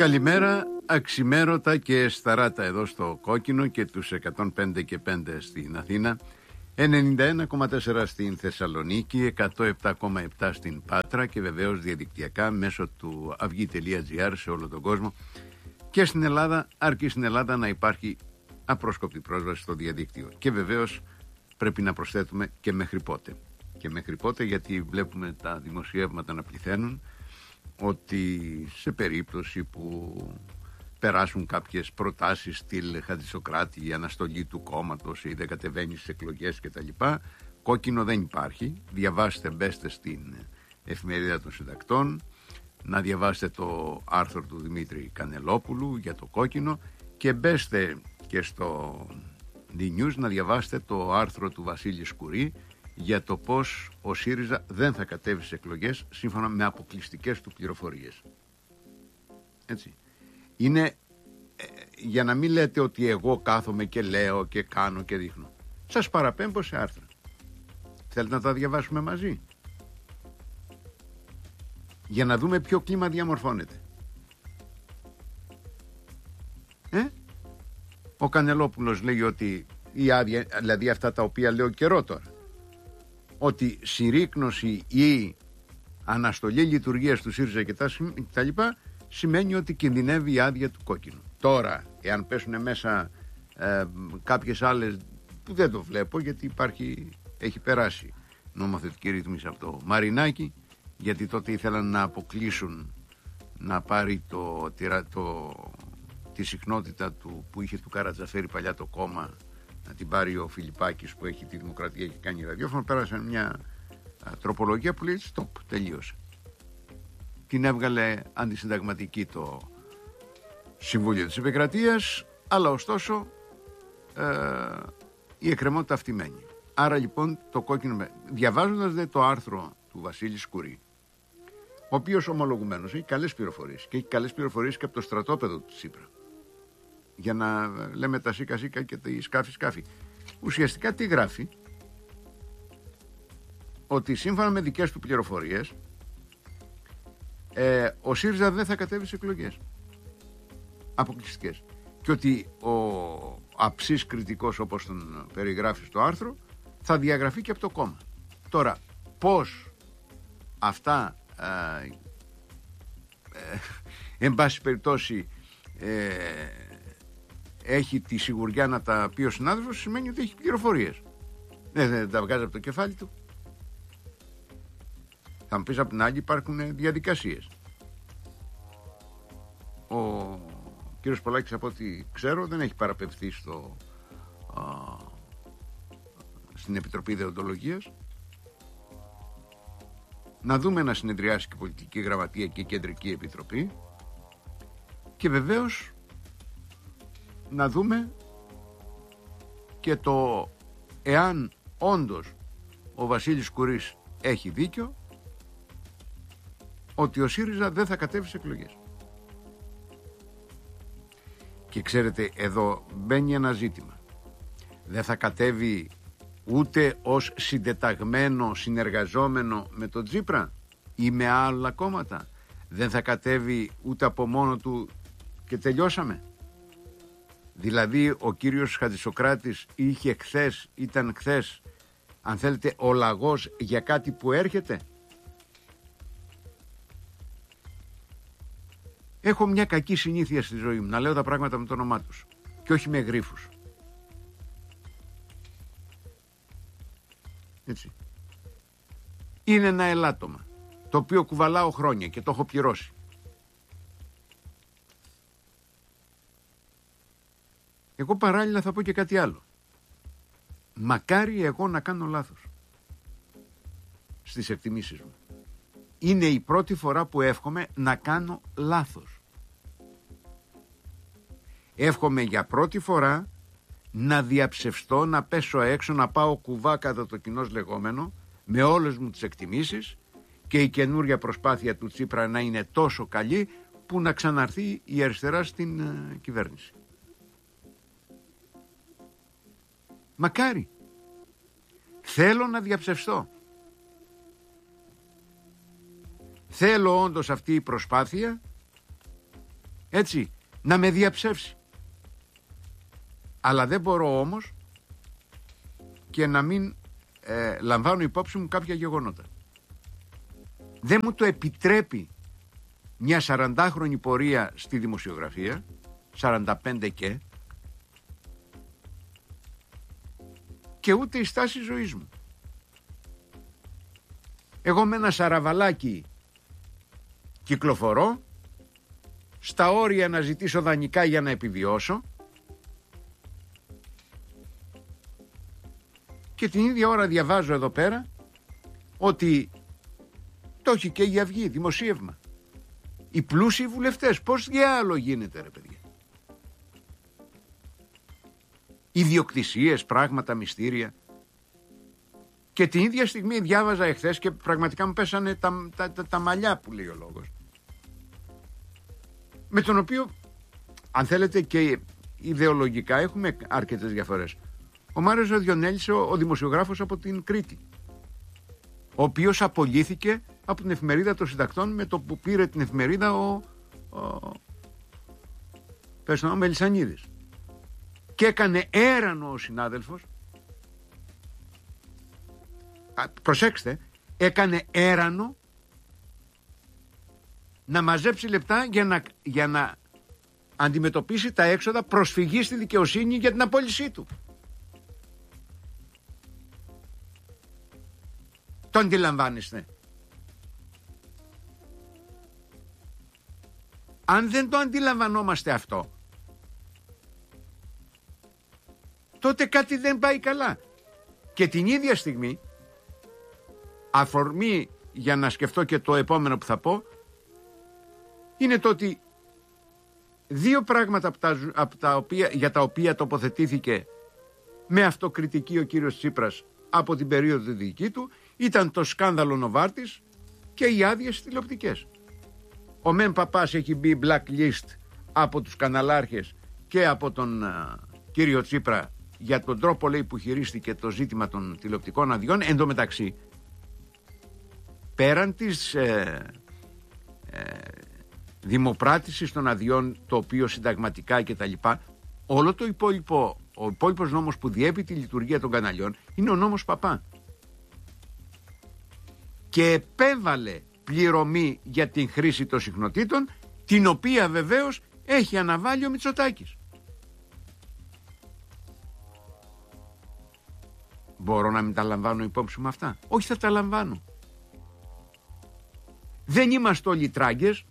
Καλημέρα, αξιμέρωτα και σταράτα εδώ στο Κόκκινο και τους 105 και 5 στην Αθήνα, 91,4 στην Θεσσαλονίκη, 107,7 στην Πάτρα και βεβαίως διαδικτυακά μέσω του αυγή.gr σε όλο τον κόσμο και στην Ελλάδα, αρκεί στην Ελλάδα να υπάρχει απρόσκοπτη πρόσβαση στο διαδίκτυο. Και βεβαίως πρέπει να προσθέτουμε και μέχρι πότε. Και μέχρι πότε, γιατί βλέπουμε τα δημοσιεύματα να πληθαίνουν ότι σε περίπτωση που περάσουν κάποιες προτάσεις στυλ Χατζησοκράτη, η αναστολή του κόμματος ή δεν κατεβαίνει στις εκλογές κτλ., κόκκινο δεν υπάρχει. Διαβάστε, μπέστε στην εφημερίδα των συντακτών, να διαβάσετε το άρθρο του Δημήτρη Κανελόπουλου για το κόκκινο και μπέστε και στο The News να διαβάσετε το άρθρο του Βασίλη Σκουρή για το πως ο ΣΥΡΙΖΑ δεν θα κατέβει στις εκλογές σύμφωνα με αποκλειστικές του πληροφορίες. Έτσι. Είναι για να μην λέτε ότι εγώ κάθομαι και λέω και κάνω και δείχνω. Σας παραπέμπω σε άρθρα. Θέλετε να τα διαβάσουμε μαζί? Για να δούμε ποιο κλίμα διαμορφώνεται. Ο Κανελόπουλος λέει ότι η άδεια, δηλαδή αυτά τα οποία λέω καιρό τώρα, ότι συρρίκνωση ή αναστολή λειτουργίας του ΣΥΡΙΖΑ και τα λοιπά σημαίνει ότι κινδυνεύει η άδεια του κόκκινου. Τώρα, εάν πέσουν μέσα κάποιες άλλες που δεν το βλέπω, γιατί έχει περάσει νομοθετική ρύθμιση από το Μαρινάκι, γιατί τότε ήθελαν να αποκλείσουν να πάρει τη συχνότητα που είχε του Καρατζαφέρη παλιά το κόμμα, να την πάρει ο Φιλιππάκης που έχει τη Δημοκρατία και κάνει ραδιόφωνο. Πέρασαν μια τροπολογία που λέει stop, τελείωσε. Την έβγαλε αντισυνταγματική το Συμβούλιο της Επικρατείας, αλλά ωστόσο η εκκρεμότητα αυτή μένει. Άρα λοιπόν το κόκκινο, διαβάζοντας το άρθρο του Βασίλη Σκουρή, ο οποίος ομολογουμένως έχει καλές πληροφορίες και έχει καλές πληροφορίες και από το στρατόπεδο του Τσίπρα, για να λέμε τα σίκα σίκα και τη σκάφη σκάφη. Ουσιαστικά τι γράφει? Ότι σύμφωνα με δικές του πληροφορίες ο ΣΥΡΙΖΑ δεν θα κατέβει σε εκλογές αποκλειστικές και ότι ο αψής κριτικός, όπως τον περιγράφει στο άρθρο, θα διαγραφεί και από το κόμμα. Τώρα πως αυτά εν πάση περιπτώσει έχει τη σιγουριά να τα πει ο συνάδελφος, σημαίνει ότι έχει πληροφορίες. Δεν τα βγάζει από το κεφάλι του. Θα μου πεις απ' την άλλη υπάρχουν διαδικασίες. Ο κύριος Πολάκης, από ό,τι ξέρω, δεν έχει παραπευθεί στην Επιτροπή Δεοντολογίας. Να δούμε να συνεδριάσει και Πολιτική Γραμματεία και Κεντρική Επιτροπή και βεβαίως να δούμε και το εάν όντως ο Βασίλης Σκουρής έχει δίκιο ότι ο ΣΥΡΙΖΑ δεν θα κατέβει σε εκλογές. Και ξέρετε, εδώ μπαίνει ένα ζήτημα. Δεν θα κατέβει ούτε ως συντεταγμένο συνεργαζόμενο με τον Τσίπρα ή με άλλα κόμματα. Δεν θα κατέβει ούτε από μόνο του και τελειώσαμε. Δηλαδή ο κύριος Χατζησοκράτης ήταν χθες, αν θέλετε, ο λαγός για κάτι που έρχεται. Έχω μια κακή συνήθεια στη ζωή μου να λέω τα πράγματα με το όνομά τους και όχι με γρίφους. Έτσι. Είναι ένα ελάττωμα το οποίο κουβαλάω χρόνια και το έχω πληρώσει. Εγώ παράλληλα θα πω και κάτι άλλο. Μακάρι εγώ να κάνω λάθος στις εκτιμήσεις μου. Είναι η πρώτη φορά που εύχομαι να κάνω λάθος. Εύχομαι για πρώτη φορά να διαψευστώ, να πέσω έξω, να πάω κουβά κατά το κοινώς λεγόμενο, με όλες μου τις εκτιμήσεις, και η καινούρια προσπάθεια του Τσίπρα να είναι τόσο καλή που να ξαναρθεί η αριστερά στην κυβέρνηση. Μακάρι. Θέλω να διαψευστώ. Θέλω όντως αυτή η προσπάθεια έτσι, να με διαψεύσει. Αλλά δεν μπορώ όμως και να μην λαμβάνω υπόψη μου κάποια γεγονότα. Δεν μου το επιτρέπει μια 40χρονη πορεία στη δημοσιογραφία, 45 και ούτε η στάση ζωής μου. Εγώ με ένα σαραβαλάκι κυκλοφορώ, στα όρια να ζητήσω δανεικά για να επιβιώσω, και την ίδια ώρα διαβάζω εδώ πέρα ότι το έχει και η Αυγή, δημοσίευμα. Οι πλούσιοι βουλευτές, πώς διάλογο γίνεται ρε παιδιά. Ιδιοκτησίες, πράγματα, μυστήρια. Και την ίδια στιγμή διάβαζα εχθές και πραγματικά μου πέσανε τα μαλλιά που λέει ο λόγος. Με τον οποίο, αν θέλετε και ιδεολογικά έχουμε αρκετές διαφορές. Ο Μάριος ο Διονέλης, ο δημοσιογράφος από την Κρήτη, ο οποίος απολύθηκε από την εφημερίδα των συντακτών με το που πήρε την εφημερίδα ο Μελισσανίδης. Και έκανε έρανο ο συνάδελφος, προσέξτε, έκανε έρανο να μαζέψει λεπτά για να αντιμετωπίσει τα έξοδα προσφυγής στη δικαιοσύνη για την απόλυσή του. Το αντιλαμβάνεστε? Αν δεν το αντιλαμβανόμαστε αυτό, τότε κάτι δεν πάει καλά. Και την ίδια στιγμή, αφορμή για να σκεφτώ και το επόμενο που θα πω, είναι το ότι δύο πράγματα για τα οποία τοποθετήθηκε με αυτοκριτική ο κύριος Τσίπρας από την περίοδο δική του ήταν το σκάνδαλο Νοβάρτης και οι άδειες τηλεοπτικές. Ο μεν παπάς έχει μπει blacklist από τους καναλάρχες και από τον κύριο Τσίπρα για τον τρόπο, λέει, που χειρίστηκε το ζήτημα των τηλεοπτικών αδειών. Εν τω μεταξύ, πέραν της δημοπράτησης των αδειών, το οποίο συνταγματικά και τα λοιπά, όλο το υπόλοιπο, ο υπόλοιπος νόμος που διέπει τη λειτουργία των καναλιών είναι ο νόμος Παπά. Και επέβαλε πληρωμή για την χρήση των συχνοτήτων, την οποία βεβαίως έχει αναβάλει ο Μητσοτάκης. Μπορώ να μην τα λαμβάνω υπόψη μου αυτά? Όχι, θα τα λαμβάνω. Δεν είμαστε όλοι τράγκες.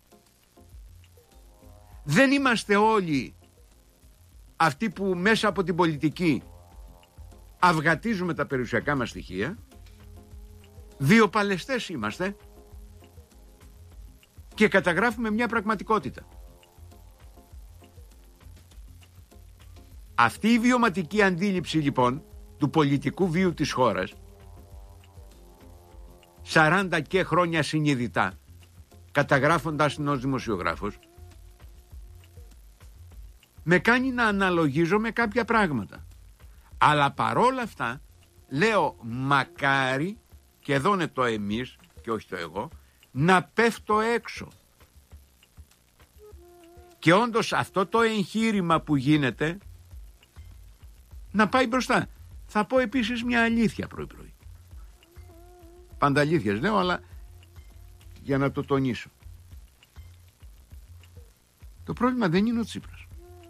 Δεν είμαστε όλοι αυτοί που μέσα από την πολιτική αυγατίζουμε τα περιουσιακά μας στοιχεία. Βιοπαλαιστές είμαστε και καταγράφουμε μια πραγματικότητα. Αυτή η βιωματική αντίληψη λοιπόν του πολιτικού βίου της χώρας, 40 και χρόνια συνειδητά, καταγράφοντας την ως δημοσιογράφος, με κάνει να αναλογίζω με κάποια πράγματα. Αλλά παρόλα αυτά λέω μακάρι, και εδώ είναι το εμείς και όχι το εγώ, να πέφτω έξω. Και όντως αυτό το εγχείρημα που γίνεται να πάει μπροστά. Θα πω επίσης μια αλήθεια πρωί-πρωί. Πάντα αλήθειες λέω, αλλά για να το τονίσω. Το πρόβλημα δεν είναι ο Τσίπρας.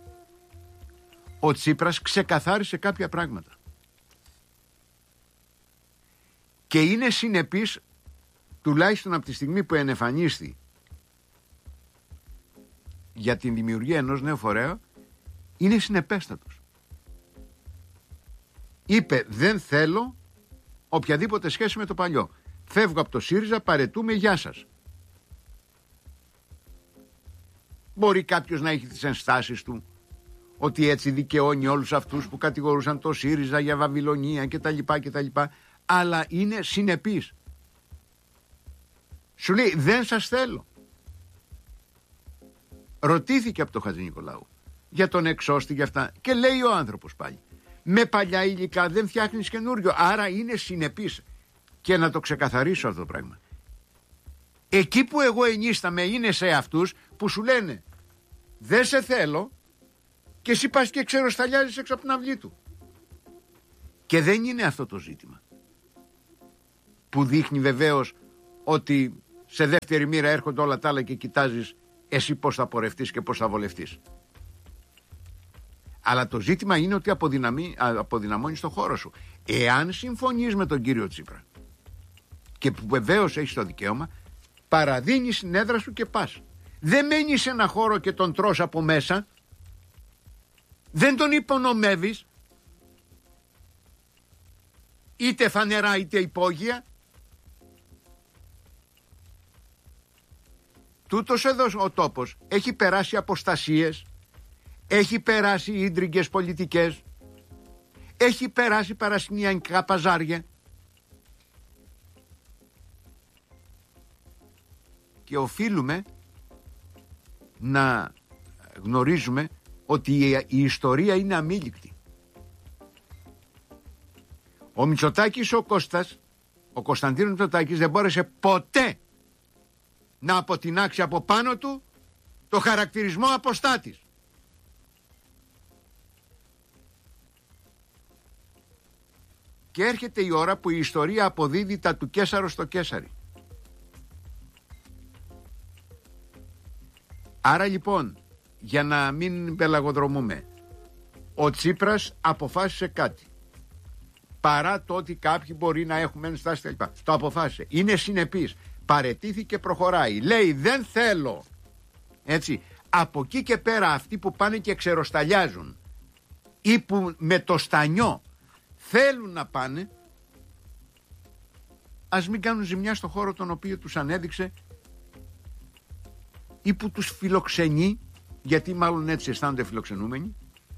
Ο Τσίπρας ξεκαθάρισε κάποια πράγματα. Και είναι συνεπής, τουλάχιστον από τη στιγμή που ενεφανίστη για την δημιουργία ενός νέου φορέα, είναι συνεπέστατος. Είπε, δεν θέλω οποιαδήποτε σχέση με το παλιό. Φεύγω από το ΣΥΡΙΖΑ, παρετούμε, γεια σας. Μπορεί κάποιος να έχει τις ενστάσεις του, ότι έτσι δικαιώνει όλους αυτούς που κατηγορούσαν το ΣΥΡΙΖΑ για βαβυλωνία κτλ. Αλλά είναι συνεπής. Σου λέει, δεν σας θέλω. Ρωτήθηκε από τον Χατζηνικολάου για τον εξώστη, για αυτά, και λέει ο άνθρωπος πάλι, με παλιά υλικά δεν φτιάχνεις καινούριο. Άρα είναι συνεπής. Και να το ξεκαθαρίσω αυτό το πράγμα. Εκεί που εγώ ενίσταμαι είναι σε αυτούς που σου λένε, δεν σε θέλω και εσύ πας και ξεροσταλιάζεις έξω από την αυλή του. Και δεν είναι αυτό το ζήτημα που δείχνει βεβαίως ότι σε δεύτερη μοίρα έρχονται όλα τα άλλα και κοιτάζεις εσύ πώς θα πορευτείς και πώς θα βολευτείς. Αλλά το ζήτημα είναι ότι αποδυναμώνεις το χώρο σου. Εάν συμφωνείς με τον κύριο Τσίπρα και που βεβαίως έχεις το δικαίωμα, παραδίνεις την έδρα σου και πας. Δεν μένεις σε ένα χώρο και τον τρως από μέσα. Δεν τον υπονομεύεις, είτε φανερά είτε υπόγεια. Τούτος εδώ ο τόπος έχει περάσει αποστασίες, έχει περάσει ίντριγκες πολιτικές, έχει περάσει παρασκηνιακά παζάρια και οφείλουμε να γνωρίζουμε ότι η ιστορία είναι αμήλικτη. Ο Μητσοτάκης, ο Κωνσταντίνος Μητσοτάκης δεν μπόρεσε ποτέ να αποτινάξει από πάνω του το χαρακτηρισμό αποστάτης. Και έρχεται η ώρα που η ιστορία αποδίδει τα του Καίσαρο στο Καίσαρι. Άρα λοιπόν, για να μην πελαγοδρομούμε, ο Τσίπρας αποφάσισε κάτι. Παρά το ότι κάποιοι μπορεί να έχουν ένσταση κλπ. Το αποφάσισε. Είναι συνεπής. Παρετήθηκε, προχωράει. Λέει δεν θέλω. Έτσι. Από εκεί και πέρα αυτοί που πάνε και ξεροσταλιάζουν ή που με το στανιό θέλουν να πάνε, ας μην κάνουν ζημιά στο χώρο τον οποίο τους ανέδειξε ή που τους φιλοξενεί, γιατί μάλλον έτσι αισθάνονται φιλοξενούμενοι,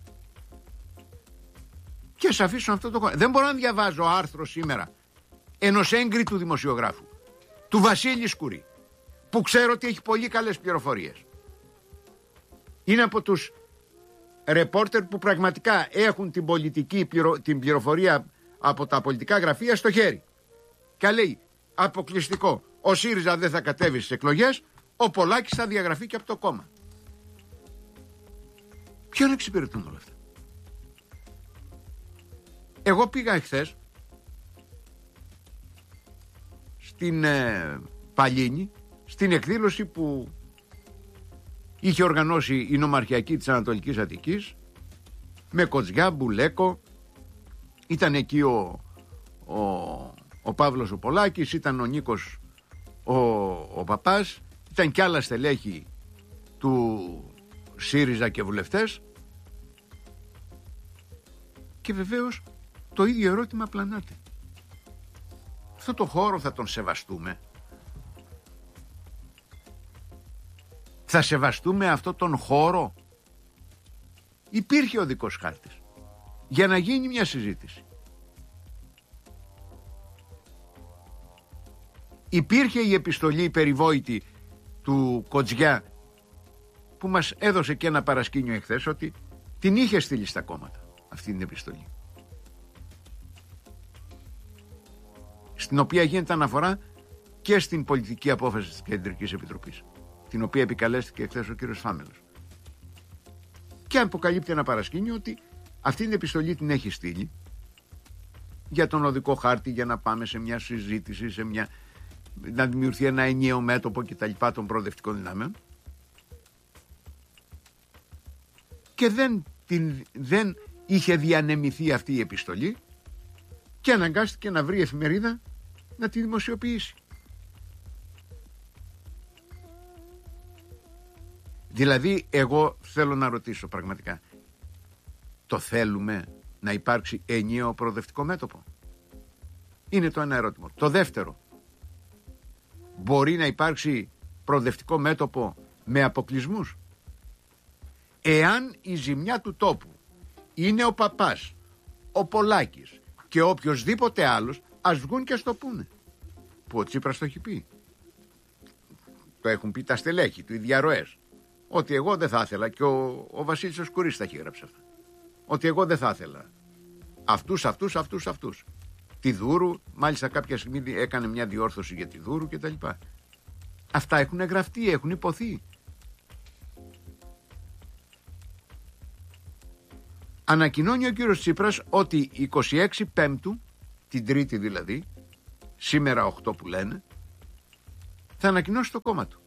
και σε αφήσουν αυτό το χώρο. Δεν μπορώ να διαβάζω άρθρο σήμερα ενός έγκριτου δημοσιογράφου, του Βασίλη Σκουρή, που ξέρω ότι έχει πολύ καλές πληροφορίες. Είναι από τους ρεπόρτερ που πραγματικά έχουν την πολιτική, την πληροφορία από τα πολιτικά γραφεία στο χέρι. Και λέει αποκλειστικό, ο ΣΥΡΙΖΑ δεν θα κατέβει στις εκλογές, ο Πολάκης θα διαγραφεί και από το κόμμα. Ποιον εξυπηρετούν όλα αυτά? Εγώ πήγα εχθές στην Παλίνη, στην εκδήλωση που είχε οργανώσει η Νομαρχιακή της Ανατολικής Αττικής, με Κοτζιά, Μπουλέκο. Ήταν εκεί ο Παύλος ο Πολάκης, ήταν ο Νίκος ο Παπάς, ήταν κι άλλα στελέχη του ΣΥΡΙΖΑ και βουλευτές. Και βεβαίως το ίδιο ερώτημα πλανάται. Αυτό το χώρο θα τον σεβαστούμε? Θα σεβαστούμε αυτό τον χώρο? Υπήρχε ο δικός χάρτης για να γίνει μια συζήτηση. Υπήρχε η επιστολή περιβόητη του Κοτζιά που μας έδωσε και ένα παρασκήνιο εχθές ότι την είχε στείλει στα κόμματα αυτή την επιστολή, στην οποία γίνεται αναφορά και στην πολιτική απόφαση της Κεντρικής Επιτροπής, την οποία επικαλέστηκε εχθές ο κύριος Φάμελος, και αποκαλύπτει ένα παρασκήνιο ότι αυτή την επιστολή την έχει στείλει για τον οδικό χάρτη, για να πάμε σε μια συζήτηση, να δημιουργηθεί ένα ενιαίο μέτωπο και τα λοιπά των προοδευτικών δυνάμεων, και δεν είχε διανεμηθεί αυτή η επιστολή και αναγκάστηκε να βρει εφημερίδα να τη δημοσιοποιήσει. Δηλαδή εγώ θέλω να ρωτήσω πραγματικά, το θέλουμε να υπάρξει ενιαίο προοδευτικό μέτωπο? Είναι το ένα ερώτημα. Το δεύτερο, μπορεί να υπάρξει προοδευτικό μέτωπο με αποκλεισμούς? Εάν η ζημιά του τόπου είναι ο Παπάς, ο Πολάκης και οποιοσδήποτε άλλος, ας βγουν και ας το πούνε. Που ο Τσίπρας το έχει πει. Το έχουν πει τα στελέχη του, οι διαρροές. Ότι εγώ δεν θα ήθελα, και ο Βασίλης ο Σκουρής τα έχει γράψει αυτά. Ότι εγώ δεν θα ήθελα αυτούς. Τη Δούρου, μάλιστα κάποια στιγμή έκανε μια διόρθωση για τη Δούρου κτλ. Αυτά έχουν γραφτεί, έχουν υποθεί. Ανακοινώνει ο κύριος Τσίπρας ότι 26 Πέμπτου, την Τρίτη δηλαδή, σήμερα 8 που λένε, θα ανακοινώσει το κόμμα του.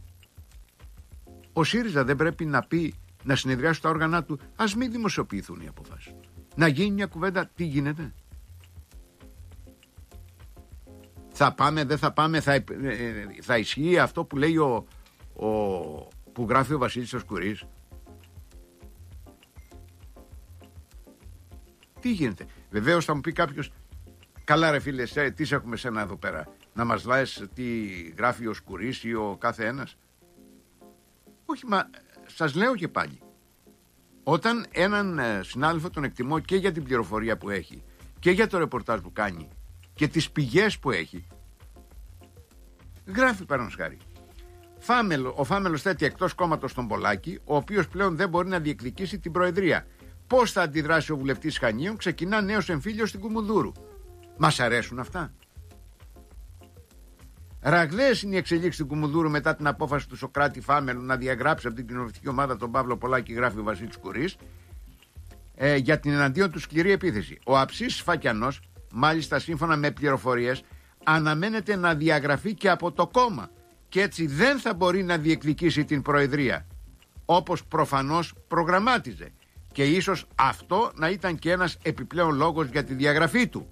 Ο ΣΥΡΙΖΑ δεν πρέπει να πει, να συνεδριάσει τα όργανα του, ας μην δημοσιοποιηθούν οι αποφάσεις του. Να γίνει μια κουβέντα, τι γίνεται. Θα πάμε, δεν θα πάμε, θα ισχύει αυτό που λέει που γράφει ο Βασίλης ο Σκουρής. Τι γίνεται. Βεβαίως θα μου πει κάποιος, καλά ρε φίλε, τι σε έχουμε σένα εδώ πέρα, να μας λες τι γράφει ο Σκουρής ή ο κάθε ένας. Όχι, μα σας λέω και πάλι, όταν έναν συνάδελφο τον εκτιμώ και για την πληροφορία που έχει και για το ρεπορτάζ που κάνει και τις πηγές που έχει, γράφει παραδείγματος χάρη, ο Φάμελος θέτει εκτός κόμματος τον Πολάκη, ο οποίος πλέον δεν μπορεί να διεκδικήσει την προεδρία. Πώς θα αντιδράσει ο βουλευτής Χανίων, ξεκινά νέος εμφύλιος στην Κουμουνδούρου. Μας αρέσουν αυτά. Ραγδαίες είναι οι εξελίξεις στην Κουμουνδούρου μετά την απόφαση του Σωκράτη Φάμελου να διαγράψει από την κοινοβουλευτική ομάδα τον Παύλο Πολάκη, γράφει ο Βασίλης Κουρής, για την εναντίον του σκληρή επίθεση. Ο Αψής Φακιανός, μάλιστα σύμφωνα με πληροφορίες, αναμένεται να διαγραφεί και από το κόμμα και έτσι δεν θα μπορεί να διεκδικήσει την προεδρία, όπως προφανώς προγραμμάτιζε. Και ίσως αυτό να ήταν και ένας επιπλέον λόγος για τη διαγραφή του.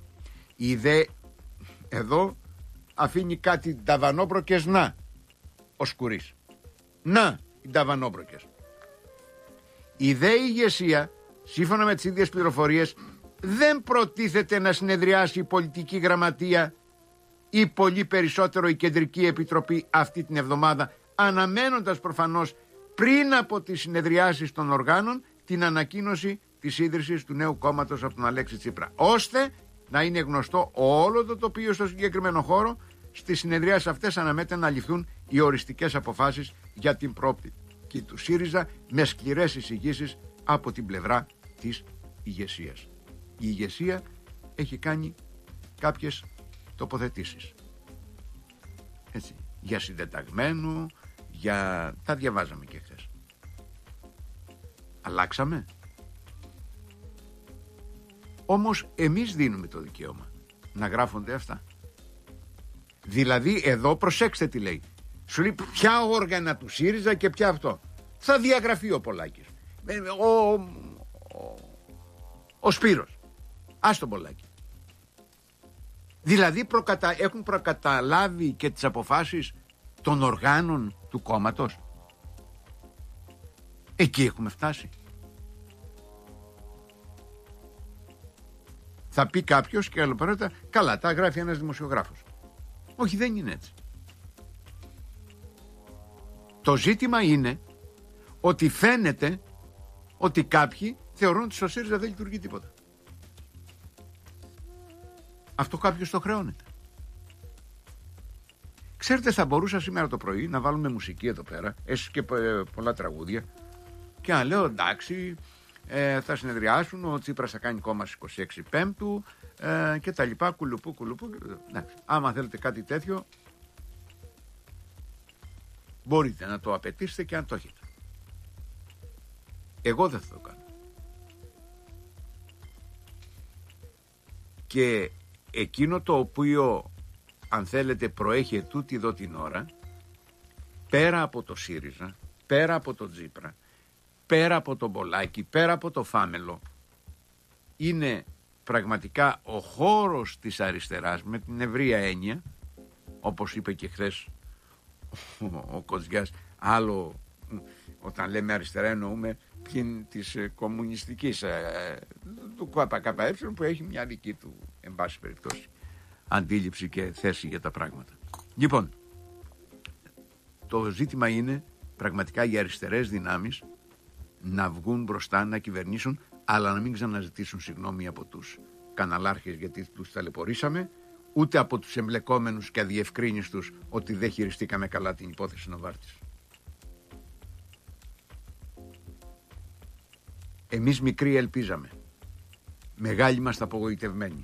Εδώ αφήνει κάτι ταβανόμπροκες, να, ο Σκουρής. Να, οι ταβανόμπροκες. Η δε ηγεσία, σύμφωνα με τις ίδιες πληροφορίες, δεν προτίθεται να συνεδριάσει η πολιτική γραμματεία ή πολύ περισσότερο η Κεντρική Επιτροπή αυτή την εβδομάδα, αναμένοντας προφανώς πριν από τις συνεδριάσεις των οργάνων την ανακοίνωση της ίδρυσης του νέου κόμματος από τον Αλέξη Τσίπρα, ώστε να είναι γνωστό όλο το τοπίο στο συγκεκριμένο χώρο. Στις συνεδριάσεις αυτές αναμένεται να ληφθούν οι οριστικές αποφάσεις για την προοπτική του ΣΥΡΙΖΑ, με σκληρές εισηγήσεις από την πλευρά της ηγεσίας. Η ηγεσία έχει κάνει κάποιες τοποθετήσεις, έτσι, για συντεταγμένο, τα διαβάζαμε και χθες. Αλλάξαμε. Όμως εμείς δίνουμε το δικαίωμα να γράφονται αυτά. Δηλαδή εδώ προσέξτε τι λέει. Σου λέει ποια όργανα του ΣΥΡΙΖΑ και ποια αυτό. Θα διαγραφεί ο Πολάκης, ο Σπύρος. Ας τον Πολάκη. Δηλαδή έχουν προκαταλάβει και τις αποφάσεις των οργάνων του κόμματος. Εκεί έχουμε φτάσει. Θα πει κάποιος και αλλοπαρότα, καλά, τα γράφει ένας δημοσιογράφος. Όχι, δεν είναι έτσι. Το ζήτημα είναι ότι φαίνεται ότι κάποιοι θεωρούν ότι στο ΣΥΡΙΖΑ δεν λειτουργεί τίποτα. Αυτό κάποιος το χρεώνεται. Ξέρετε, θα μπορούσα σήμερα το πρωί να βάλουμε μουσική εδώ πέρα, έστω και πολλά τραγούδια, και να λέω εντάξει, θα συνεδριάσουν, ο Τσίπρας θα κάνει κόμμα στις 26 Πέμπτου και τα λοιπά, κουλουπού. Εντάξει, άμα θέλετε κάτι τέτοιο, μπορείτε να το απαιτήσετε και αν το έχετε. Εγώ δεν θα το κάνω. Και εκείνο το οποίο, αν θέλετε, προέχει ετούτη εδώ την ώρα, πέρα από το ΣΥΡΙΖΑ, πέρα από τον Τσίπρα, πέρα από τον Πολάκη, πέρα από το Φάμελο, είναι πραγματικά ο χώρος της αριστεράς με την ευρεία έννοια, όπως είπε και χθες ο Κοτζιάς, άλλο όταν λέμε αριστερά εννοούμε πλην της κομμουνιστικής, του ΚΚΕ, που έχει μια δική του, εν πάση περιπτώσει, αντίληψη και θέση για τα πράγματα. Λοιπόν, το ζήτημα είναι πραγματικά οι αριστερές δυνάμεις να βγουν μπροστά, να κυβερνήσουν, αλλά να μην ξαναζητήσουν συγγνώμη από τους καναλάρχες γιατί τους ταλαιπωρήσαμε, ούτε από τους εμπλεκόμενους και αδιευκρίνιστους ότι δεν χειριστήκαμε καλά την υπόθεση Νοβάρτης. Εμείς μικροί ελπίζαμε, μεγάλοι είμαστε απογοητευμένοι.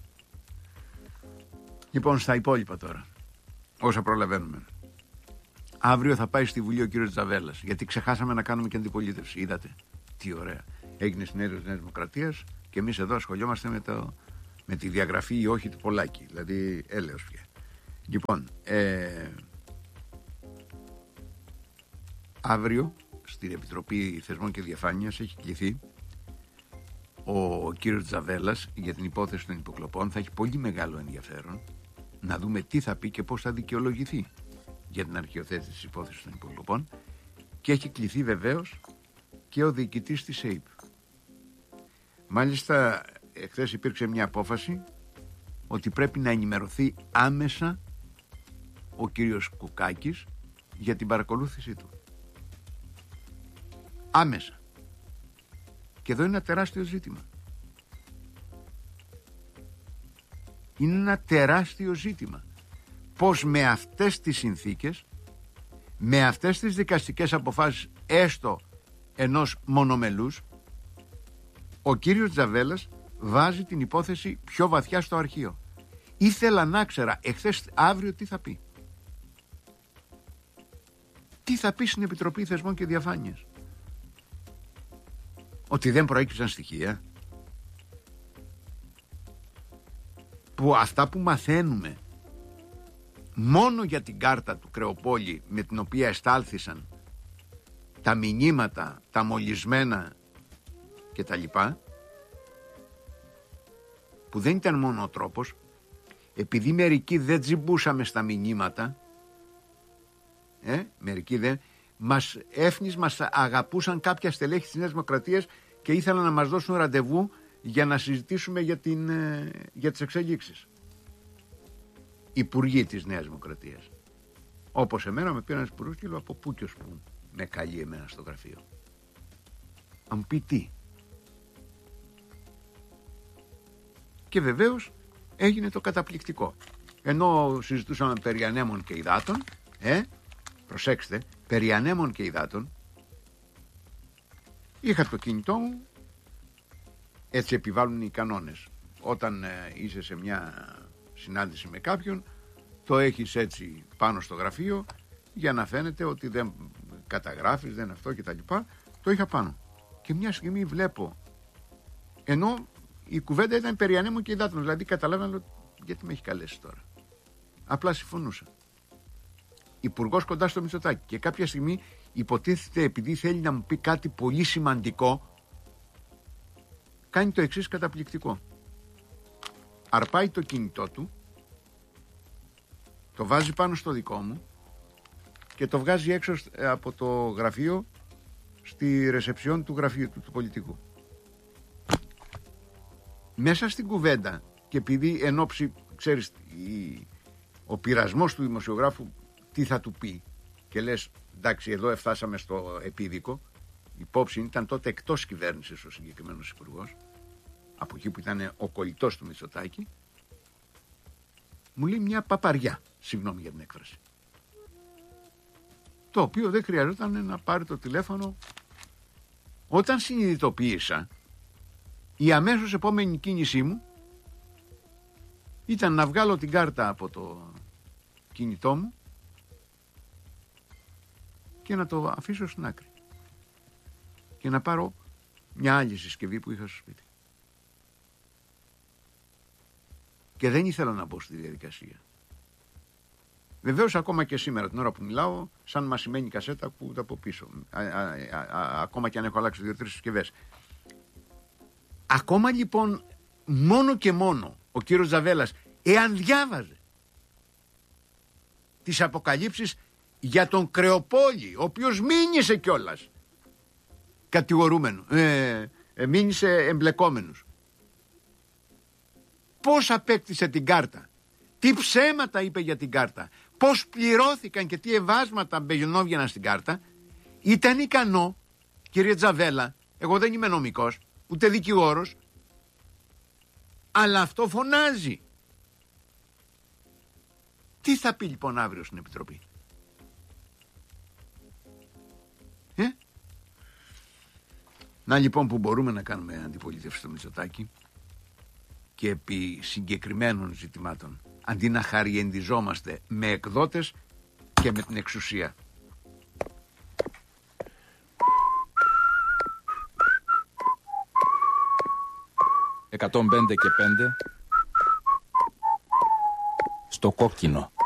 Λοιπόν, στα υπόλοιπα τώρα, όσα προλαβαίνουμε. Αύριο θα πάει στη Βουλή ο κύριος Τζαβέλας, γιατί ξεχάσαμε να κάνουμε και αντιπολίτευση. Είδατε τι ωραία. Έγινε συνέδριο της Νέας Δημοκρατίας και εμείς εδώ ασχολιόμαστε με τη διαγραφή ή όχι του Πολάκη. Δηλαδή έλεος πια. Λοιπόν, αύριο στην Επιτροπή Θεσμών και Διαφάνειας έχει κληθεί ο κύριος Τζαβέλας για την υπόθεση των υποκλοπών. Θα έχει πολύ μεγάλο ενδιαφέρον να δούμε τι θα πει και πώς θα δικαιολογηθεί για την αρχιοθέτηση της υπόθεσης των υποκλοπών, και έχει κληθεί βεβαίως και ο διοικητής της ΕΙΠ. Μάλιστα εχθές υπήρξε μια απόφαση ότι πρέπει να ενημερωθεί άμεσα ο κύριος Κουκάκης για την παρακολούθησή του. Άμεσα. Και εδώ είναι ένα τεράστιο ζήτημα. Είναι ένα τεράστιο ζήτημα. Πώς με αυτές τις συνθήκες, με αυτές τις δικαστικές αποφάσεις έστω ενός μονομελούς, ο κύριος Τζαβέλας βάζει την υπόθεση πιο βαθιά στο αρχείο. Ήθελα να ξέρα εχθές αύριο τι θα πει. Τι θα πει στην Επιτροπή Θεσμών και Διαφάνειας. Ότι δεν προέκυψαν στοιχεία. Που αυτά που μαθαίνουμε μόνο για την κάρτα του Κρεοπόλη με την οποία εστάλθησαν τα μηνύματα, τα μολυσμένα και τα λοιπά, που δεν ήταν μόνο ο τρόπος, επειδή μερικοί δεν τζιμπούσαμε στα μηνύματα, μερικοί δεν, μας αγαπούσαν κάποια στελέχη της Νέας Δημοκρατίας και ήθελαν να μας δώσουν ραντεβού για να συζητήσουμε για τις εξελίξεις. Υπουργοί της Νέας Δημοκρατίας. Όπως εμένα με πήραν ένας υπουργός και λέω από πού και ως πού με καλεί εμένα στο γραφείο. Αν πει τι. Και βεβαίως έγινε το καταπληκτικό. Ενώ συζητούσαμε περί ανέμων και υδάτων, προσέξτε, περί ανέμων και υδάτων, είχα το κινητό μου, έτσι επιβάλλουν οι κανόνες. Όταν είσαι σε μια συνάντηση με κάποιον, το έχεις έτσι πάνω στο γραφείο για να φαίνεται ότι δεν καταγράφεις, δεν αυτό και τα λοιπά. Το είχα πάνω. Και μια στιγμή βλέπω, ενώ η κουβέντα ήταν περί ανέμων και υδάτων, δηλαδή καταλάβαινα γιατί με έχει καλέσει τώρα. Απλά συμφωνούσα. Υπουργός κοντά στο Μητσοτάκη, και κάποια στιγμή υποτίθεται επειδή θέλει να μου πει κάτι πολύ σημαντικό, κάνει το εξής καταπληκτικό. Αρπάει το κινητό του, το βάζει πάνω στο δικό μου και το βγάζει έξω από το γραφείο στη ρεσεψιόν του γραφείου του πολιτικού. Μέσα στην κουβέντα, και επειδή εν όψη, ξέρεις, ο πειρασμός του δημοσιογράφου τι θα του πει, και λες εντάξει, εδώ εφτάσαμε στο επίδικο. Υπόψη ήταν τότε εκτός κυβέρνησης ο συγκεκριμένος υπουργός, από εκεί που ήταν ο κολλητός του Μητσοτάκη. Μου λέει μια παπαριά, συγγνώμη για την έκφραση, το οποίο δεν χρειαζόταν να πάρει το τηλέφωνο. Όταν συνειδητοποίησα, η αμέσως επόμενη κίνησή μου ήταν να βγάλω την κάρτα από το κινητό μου και να το αφήσω στην άκρη και να πάρω μια άλλη συσκευή που είχα στο σπίτι. Και δεν ήθελα να μπω στη διαδικασία. Βεβαίως ακόμα και σήμερα την ώρα που μιλάω, σαν μασημένη κασέτα ακούγεται από πίσω, ακόμα και αν έχω αλλάξει 2-3 συσκευές. Ακόμα λοιπόν, μόνο και μόνο ο κύριος Τζαβέλας, εάν διάβαζε τις αποκαλύψεις για τον Κρεοπόλη, ο οποίος μείνησε κιόλας κατηγορούμενο, μείνησε εμπλεκόμενος, πώς απέκτησε την κάρτα, τι ψέματα είπε για την κάρτα, πώς πληρώθηκαν και τι εμβάσματα μπαινόβγαιναν στην κάρτα, ήταν ικανό, κύριε Τζαβέλα, εγώ δεν είμαι νομικός ούτε δικηγόρος, αλλά αυτό φωνάζει. Τι θα πει λοιπόν αύριο στην Επιτροπή? Να λοιπόν που μπορούμε να κάνουμε αντιπολίτευση στο Μητσοτάκη και επί συγκεκριμένων ζητημάτων, αντί να χαριεντιζόμαστε με εκδότες και με την εξουσία. 105 και 5 στο κόκκινο.